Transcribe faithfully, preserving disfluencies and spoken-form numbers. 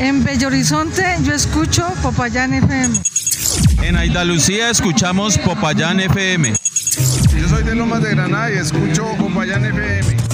En Bello Horizonte yo escucho Popayán F M. En Andalucía escuchamos Popayán F M. Yo soy de Lomas de Granada y escucho Popayán F M.